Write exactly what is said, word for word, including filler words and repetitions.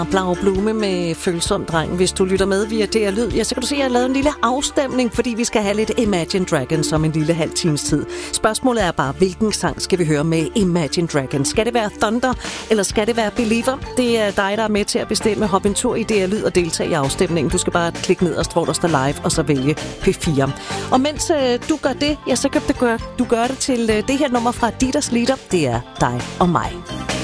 Blau Blume med Følsom Dreng. Hvis du lytter med via D R Lyd, ja, så kan du se, at jeg har lavet en lille afstemning, fordi vi skal have lidt Imagine Dragons om en lille halv times tid. Spørgsmålet er bare, hvilken sang skal vi høre med Imagine Dragons? Skal det være Thunder, eller skal det være Believer? Det er dig, der er med til at bestemme. Hop en tur i D R Lyd og deltage i afstemningen. Du skal bare klikke nederst, hvor der står live, og så vælge P fire. Og mens øh, du gør det, ja, så kan du gøre, du gøre det til øh, det her nummer fra Dieters Lieder. Det er dig og mig.